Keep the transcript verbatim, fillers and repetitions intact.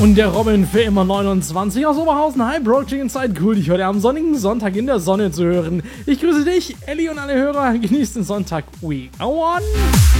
Und der Robin für immer neunundzwanzig aus Oberhausen. Hi, Bro, Chicken Inside. Cool, dich heute am sonnigen Sonntag in der Sonne zu hören. Ich grüße dich, Elli und alle Hörer. Genießt den Sonntag. We go on.